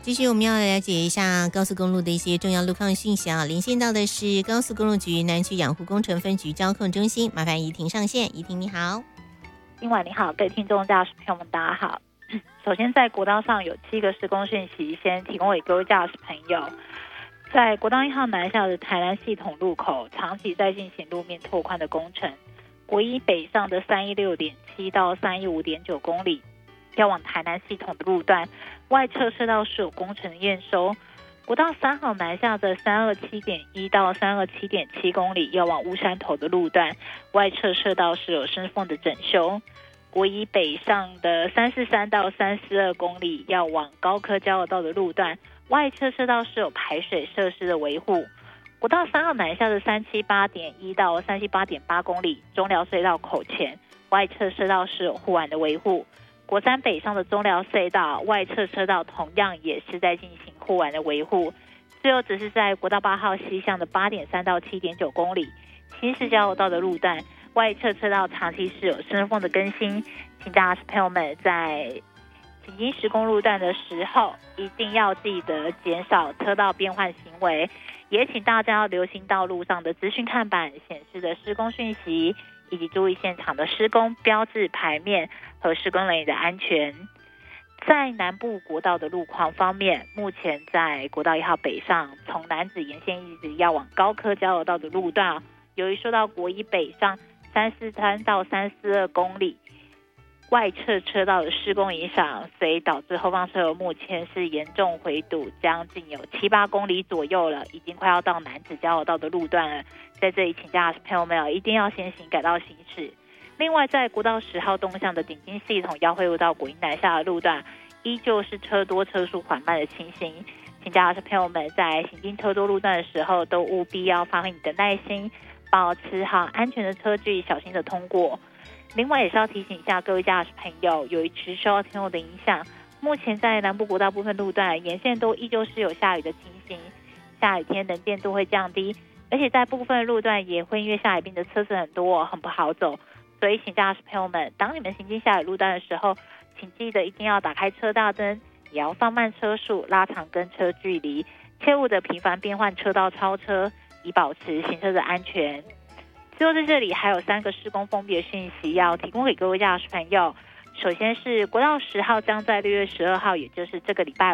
继续我们要来了解一下高速公路的一些重要路况讯息啊。连线到的是高速公路局南区养护工程分局交控中心，麻烦怡婷上线。怡婷你好。 今晚你好，各位听众驾驶朋友们大家好。首先在国道上有7个施工讯息，先提供给各位驾驶朋友。在国道1号南下的台南系统路口，长期在进行路面拓宽的工程。国一北上的316.7到315.9公里，要往台南系统的路段，外侧车道是有工程验收。国道3号南下的327.1到327.7公里，要往乌山头的路段，外侧车道是有伸缝的整修。国一北上的343到342公里，要往高科交流道的路段，外侧车道是有排水设施的维护。国道3号南下的378.1到378.8公里，中寮隧道口前，外侧车道是有护栏的维护。国3北上的中寮隧道，外侧车道同样也是在进行护栏的维护。最后只是在国道8号西向的8.3到7.9公里，新市交流道的路段，外侧车道长期是有伸缝的更新，请驾驶朋友们在行经施工路段的时候，一定要记得减少车道变换行为，也请大家要留心道路上的资讯看板显示的施工讯息，以及注意现场的施工标志牌面和施工人员的安全。在南部国道的路况方面，目前在国道1号北上，从南子沿线一直要往高科交流道的路段，由于受到国一北上343到342公里外侧车道的施工影响，所以导致后方车流目前是严重回堵，将近有7-8公里左右了，已经快要到南子交流道的路段了。在这里请驾驶朋友们一定要先行改道行驶。另外在国道10号东向的顶金系统要汇入到国一南下的路段，依旧是车多车速缓慢的情形，请驾驶朋友们在行经车多路段的时候，都务必要发挥你的耐心，保持好安全的车距，小心的通过。另外也是要提醒一下各位驾驶朋友，由于持续受天候的影响，目前在南部国道部分路段沿线都依旧是有下雨的情形，下雨天能见度会降低，而且在部分路段也会因为下雨变得车子很多，很不好走。所以请驾驶朋友们，当你们行经下雨路段的时候，请记得一定要打开车大灯，也要放慢车速，拉长跟车距离，切勿的频繁变换车道超车，以保持行车的安全。最后在这里还有3个施工封闭的讯息要提供给各位驾驶朋友。首先是国道10号将在6月12号，也就是这个礼拜